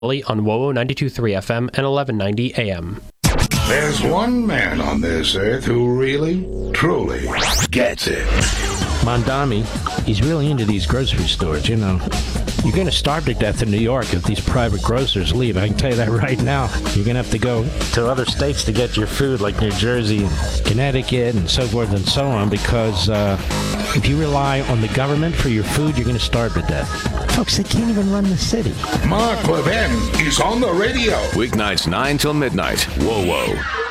on WOWO 92.3 FM and 1190 AM. There's one man on this earth who really, truly gets it. Mondami, he's really into these grocery stores, you know. You're going to starve to death in New York if these private grocers leave. I can tell you that right now. You're going to have to go to other states to get your food, like New Jersey, and Connecticut, and so forth and so on, because if you rely on the government for your food, you're going to starve to death. Folks, they can't even run the city. Mark Levin is on the radio. Weeknights 9 till midnight. Whoa, whoa.